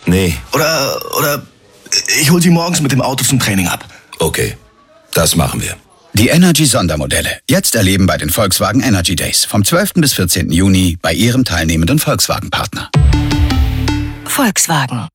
Nee. Oder ich hol sie morgens mit dem Auto zum Training ab. Okay, das machen wir. Die Energy-Sondermodelle. Jetzt erleben bei den Volkswagen Energy Days. Vom 12. bis 14. Juni bei Ihrem teilnehmenden Volkswagen-Partner. Volkswagen.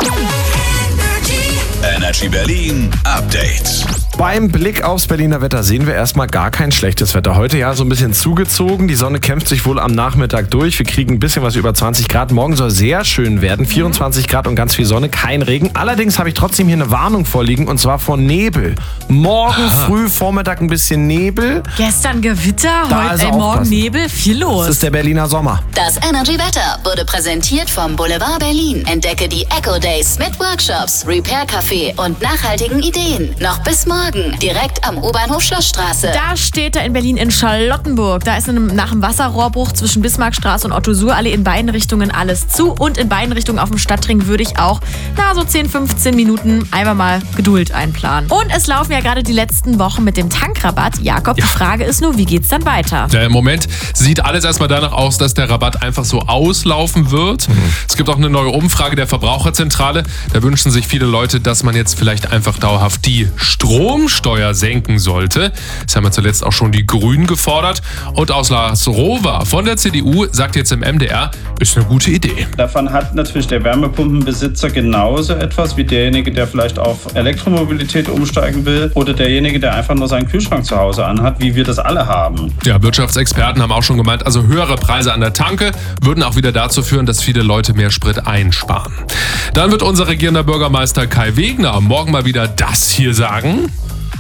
Energy Berlin Update. Beim Blick aufs Berliner Wetter sehen wir erstmal gar kein schlechtes Wetter. Heute ja so ein bisschen zugezogen. Die Sonne kämpft sich wohl am Nachmittag durch. Wir kriegen ein bisschen was über 20 Grad. Morgen soll sehr schön werden. 24 Grad und ganz viel Sonne, kein Regen. Allerdings habe ich trotzdem hier eine Warnung vorliegen und zwar vor Nebel. Morgen früh, Vormittag ein bisschen Nebel. Gestern Gewitter, Da heute also morgen aufpassen. Nebel. Viel los. Das ist der Berliner Sommer. Das Energy-Wetter wurde präsentiert vom Boulevard Berlin. Entdecke die Eco Days mit Workshops, Repair-Café und nachhaltigen Ideen. Noch bis morgen, direkt am U-Bahnhof Schlossstraße. Da steht er in Berlin in Charlottenburg. Da ist nach dem Wasserrohrbruch zwischen Bismarckstraße und Otto-Suhr-Allee in beiden Richtungen alles zu. Und in beiden Richtungen auf dem Stadtring würde ich auch so 10, 15 Minuten einfach mal Geduld einplanen. Und es laufen ja gerade die letzten Wochen mit dem Tankrabatt. Jakob, die Frage ist nur, wie geht's dann weiter? Ja, im Moment sieht alles erstmal danach aus, dass der Rabatt einfach so auslaufen wird. Es gibt auch eine neue Umfrage der Verbraucherzentrale. Da wünschen sich viele Leute, dass man jetzt vielleicht einfach dauerhaft die Stromsteuer senken sollte. Das haben ja zuletzt auch schon die Grünen gefordert. Und Lars Rover von der CDU sagt jetzt im MDR, ist eine gute Idee. Davon hat natürlich der Wärmepumpenbesitzer genauso etwas wie derjenige, der vielleicht auf Elektromobilität umsteigen will oder derjenige, der einfach nur seinen Kühlschrank zu Hause anhat, wie wir das alle haben. Ja, Wirtschaftsexperten haben auch schon gemeint, also höhere Preise an der Tanke würden auch wieder dazu führen, dass viele Leute mehr Sprit einsparen. Dann wird unser regierender Bürgermeister Kai Wegner morgen mal wieder das hier sagen.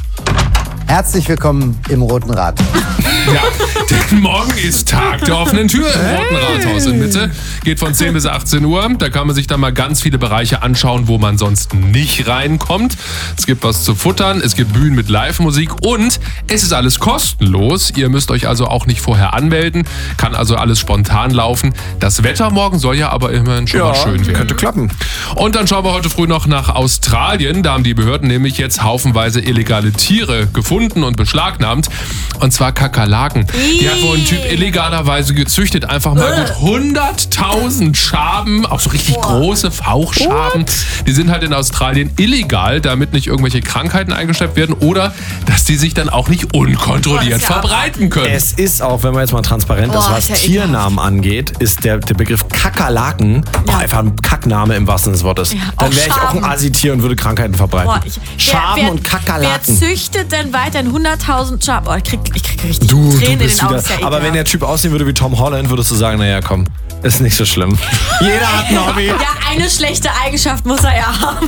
Herzlich willkommen im Roten Rat. Ja, denn morgen ist Tag der offenen Tür im Roten Rathaus in Mitte. Geht von 10 bis 18 Uhr. Da kann man sich dann mal ganz viele Bereiche anschauen, wo man sonst nicht reinkommt. Es gibt was zu futtern, es gibt Bühnen mit Live-Musik und es ist alles kostenlos. Ihr müsst euch also auch nicht vorher anmelden. Kann also alles spontan laufen. Das Wetter morgen soll ja aber immerhin schon mal schön werden. Könnte klappen. Und dann schauen wir heute früh noch nach Australien. Da haben die Behörden nämlich jetzt haufenweise illegale Tiere gefunden und beschlagnahmt. Und zwar Kakerlaken. Die hat wohl ein Typ illegalerweise gezüchtet. Einfach mal gut 100.000 Schaben, auch so richtig große Fauchschaben. Die sind halt in Australien illegal, damit nicht irgendwelche Krankheiten eingeschleppt werden oder dass die sich dann auch nicht unkontrolliert verbreiten können. Es ist auch, wenn man jetzt mal transparent ist, was ist ja Tiernamen angeht, ist der Begriff Kakerlaken auch einfach ein Kackname im wahrsten Sinne des Wortes. Ja, Dann auch wäre ich auch ein Schaben. Asitier und würde Krankheiten verbreiten. Schaben und Wer Kakerlaken. züchtet denn weiterhin 100.000 Schaben? Oh, ich krieg richtig Du Tränen in bist den Augen. wieder. Ist ja Aber ekelhaft. wenn der Typ aussehen würde wie Tom Holland, würdest du sagen, naja, komm, ist nicht so schlimm. Jeder hat ein Hobby. Ja, eine schlechte Eigenschaft muss er ja haben.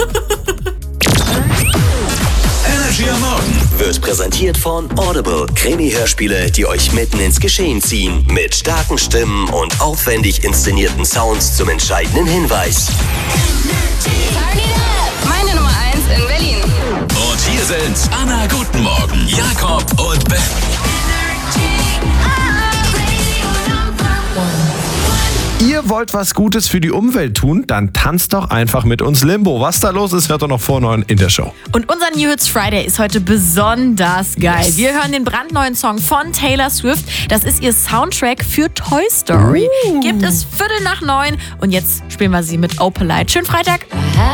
Energy am Morgen Wird präsentiert von Audible. Krimi-Hörspiele, die euch mitten ins Geschehen ziehen. Mit starken Stimmen und aufwendig inszenierten Sounds zum entscheidenden Hinweis. Meine Nummer 1 in Berlin. Und hier sind Anna Guten Morgen, Jakob und Ben. Ihr wollt was Gutes für die Umwelt tun? Dann tanzt doch einfach mit uns Limbo. Was da los ist, hört doch noch vor 9 in der Show. Und unser New Hits Friday ist heute besonders geil. Wir hören den brandneuen Song von Taylor Swift. Das ist ihr Soundtrack für Toy Story. Gibt es 8:45 und jetzt spielen wir sie mit Opalite. Schönen Freitag.